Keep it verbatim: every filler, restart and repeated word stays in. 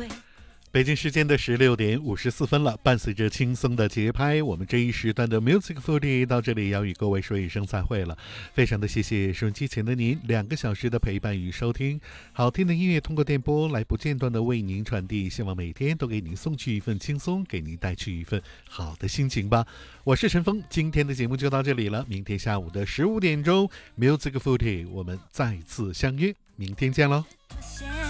北京时间的十六点五十四分了，伴随着轻松的节拍，我们这一时段的 Music Foodie 到这里要与各位说一声再会了。非常的谢谢收音机前的您两个小时的陪伴与收听，好听的音乐通过电波来不间断的为您传递，希望每天都给您送去一份轻松，给您带去一份好的心情吧。我是陈峰，今天的节目就到这里了，明天下午的十五点钟 Music Foodie 我们再次相约，明天见喽。